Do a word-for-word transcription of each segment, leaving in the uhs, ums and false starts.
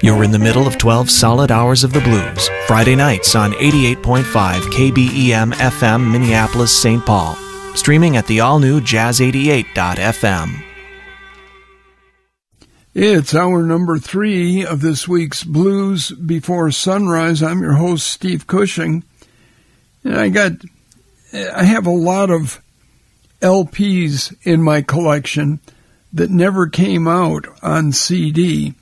You're in the middle of twelve solid hours of the blues, Friday nights on eighty-eight point five K B E M F M Minneapolis, Saint Paul. Streaming at the all-new jazz eighty-eight dot f m. It's hour number three of this week's Blues Before Sunrise. I'm your host, Steve Cushing. And I got, I have a lot of L Ps in my collection that never came out on C D.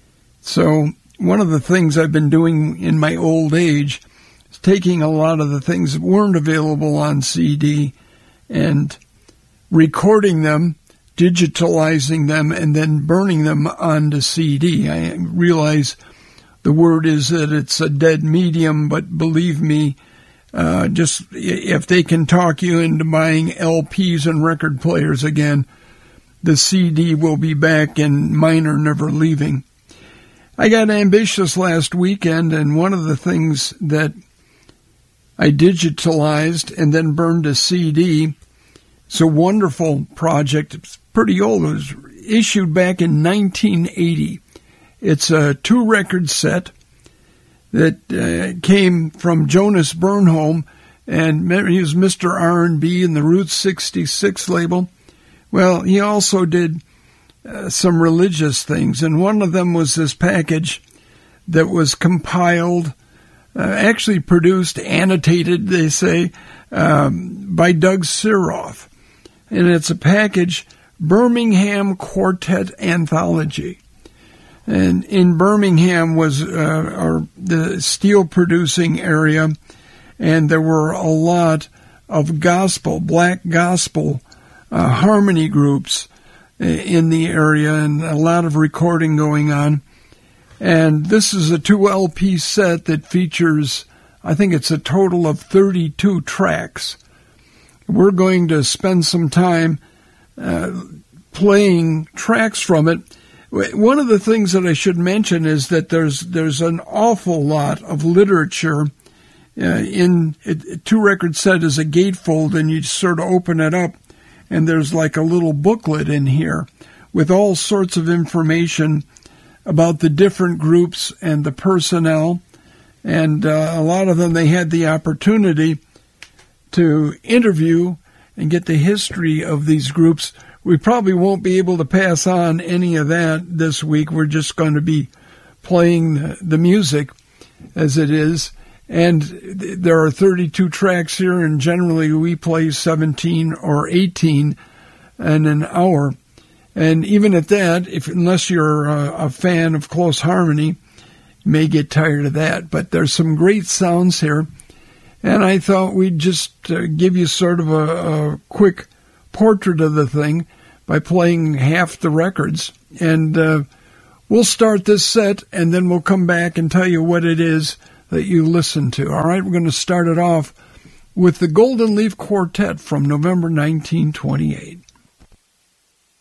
So one of the things I've been doing in my old age is taking a lot of the things that weren't available on C D and recording them, digitalizing them, and then burning them onto C D. I realize the word is that it's a dead medium, but believe me, uh, just if they can talk you into buying L Ps and record players again, the C D will be back and mine are never leaving. I got ambitious last weekend, and one of the things that I digitalized and then burned to C D, it's a wonderful project. It's pretty old. It was issued back in nineteen eighty. It's a two-record set that uh, came from Jonas Bernholm, and he was Mister R and B in the Route sixty-six label. Well, he also did Uh, some religious things, and one of them was this package that was compiled, uh, actually produced, annotated, they say, um, by Doug Siroth. And it's a package, Birmingham Quartet Anthology. And in Birmingham was uh, our, the steel-producing area, and there were a lot of gospel, black gospel uh, harmony groups in the area, and a lot of recording going on. And this is a two L P set that features, I think it's a total of thirty-two tracks. We're going to spend some time uh, playing tracks from it. One of the things that I should mention is that there's there's an awful lot of literature uh, in it. Two record set is a gatefold, and you sort of open it up, and there's like a little booklet in here with all sorts of information about the different groups and the personnel. And uh, a lot of them, they had the opportunity to interview and get the history of these groups. We probably won't be able to pass on any of that this week. We're just going to be playing the music as it is. And there are thirty-two tracks here, and generally we play seventeen or eighteen in an hour. And even at that, if unless you're a, a fan of close harmony, you may get tired of that. But there's some great sounds here. And I thought we'd just uh, give you sort of a, a quick portrait of the thing by playing half the records. And uh, we'll start this set, and then we'll come back and tell you what it is that you listen to. All right, we're going to start it off with the Golden Leaf Quartet from November nineteen twenty-eight.